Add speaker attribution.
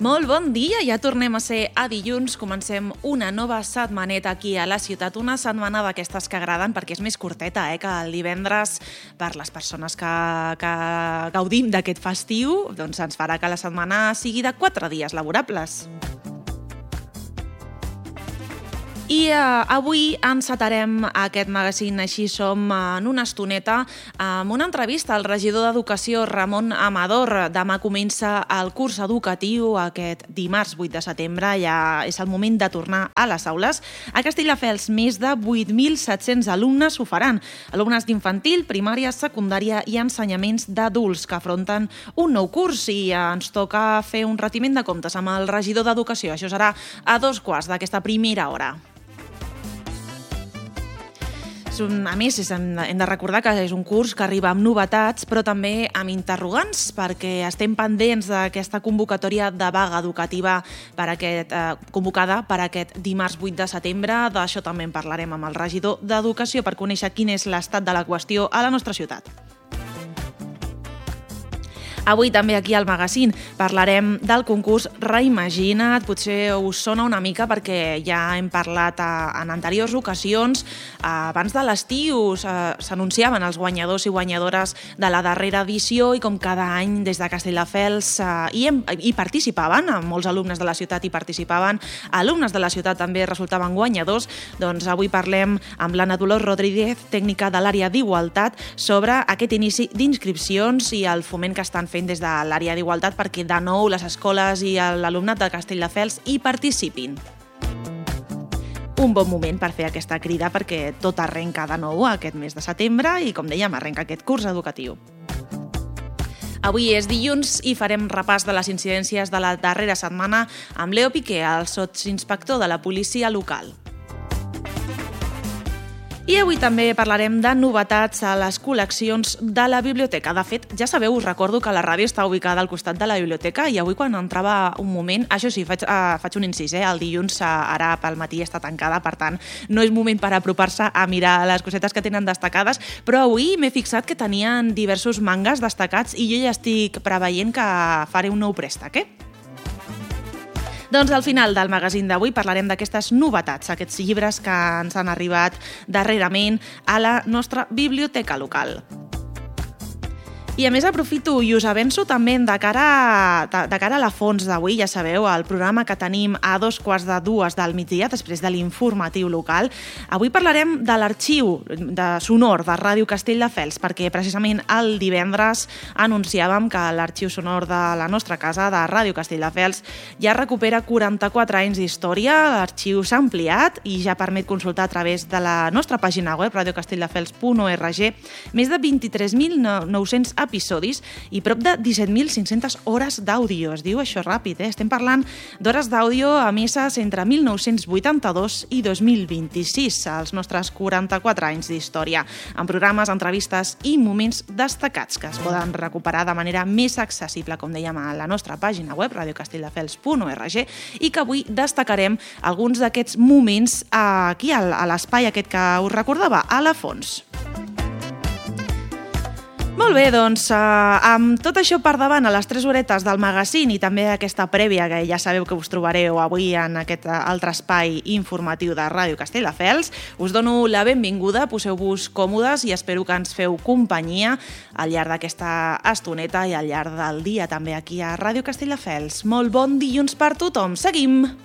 Speaker 1: Molt bon dia, ja tornem a ser a dilluns, comencem una nova setmaneta aquí a la ciutat, una setmana d'aquestes que agraden perquè és més curteta que el divendres per les persones que gaudim d'aquest festiu, doncs ens farà que la setmana sigui de 4 dies laborables. I avui encetarem aquest magazín Així som en una estoneta amb una entrevista al regidor d'Educació Ramon Amador. Demà comença el curs educatiu, aquest dimarts 8 de setembre, ja és el moment de tornar a les aules. A Castelldefels més de 8.700 alumnes ho faran, alumnes d'infantil, primària, secundària i ensenyaments d'adults que afronten un nou curs i ens toca fer un retiment de comptes amb el regidor d'Educació. Això serà a 2:15 d'aquesta primera hora. A més, hem de recordar que és un curs que arriba amb novetats, però també amb interrogants, perquè estem pendents d'aquesta convocatòria de vaga educativa convocada per aquest dimarts 8 de setembre. D'això també en parlarem amb el regidor d'Educació per conèixer quin és l'estat de la qüestió a la nostra ciutat. Avui també aquí al magazín parlarem del concurs Reimagina't. Potser us sona una mica perquè ja hem parlat en anteriors ocasions. Abans de l'estiu s'anunciaven els guanyadors i guanyadores de la darrera edició i com cada any des de Castelldefels hi participaven, molts alumnes de la ciutat hi participaven, alumnes de la ciutat també resultaven guanyadors. Doncs avui parlem amb l'Anna Dolors Rodríguez, tècnica de l'àrea d'Igualtat, sobre aquest inici d'inscripcions i el foment que estan fent des de l'àrea d'Igualtat perquè de nou les escoles i l'alumnat de Castelldefels hi participin. Un bon moment per fer aquesta crida perquè tot arrenca de nou aquest mes de setembre i, com dèiem, arrenca aquest curs educatiu. Avui és dilluns i farem repàs de les incidències de la darrera setmana amb Leo Piqué, el sotsinspector de la policia local. I avui també parlarem de novetats a les col·leccions de la biblioteca. De fet, ja sabeu, us recordo que la ràdio està ubicada al costat de la biblioteca i avui quan entrava un moment, això sí, faig un incís, el dilluns ara pel matí està tancada, per tant, no és moment per apropar-se a mirar les cosetes que tenen destacades, però avui m'he fixat que tenien diversos mangas destacats i jo ja estic preveient que faré un nou préstec, Doncs al final del magazín d'avui parlarem d'aquestes novetats, aquests llibres que ens han arribat darrerament a la nostra biblioteca local. I a més aprofito i us avanço també de cara a la fons d'avui, ja sabeu, el programa que tenim a 2:15 del migdia, després de l'informatiu local. Avui parlarem de l'arxiu sonor de Ràdio Castelldefels, perquè precisament el divendres anunciàvem que l'arxiu sonor de la nostra casa, de Ràdio Castelldefels, ja recupera 44 anys d'història. L'arxiu s'ha ampliat i ja permet consultar a través de la nostra pàgina web, radiocastelldefels.org, més de 23.900 episodis i prop de 17.500 hores d'àudio. Es diu això ràpid, Estem parlant d'hores d'àudio emeses entre 1982 i 2026, els nostres 44 anys d'història, amb programes, entrevistes i moments destacats que es poden recuperar de manera més accessible, com dèiem, a la nostra pàgina web, radiocastelldefels.org, i que avui destacarem alguns d'aquests moments aquí a l'espai aquest que us recordava, a la fons. Molt bé, doncs, amb tot això per davant a les 3 horetes del magazín i també aquesta prèvia que ja sabeu que us trobareu avui en aquest altre espai informatiu de Ràdio Castelldefels, us dono la benvinguda, poseu-vos còmodes i espero que ens feu companyia al llarg d'aquesta estoneta i al llarg del dia també aquí a Ràdio Castelldefels. Molt bon dilluns per tothom, seguim!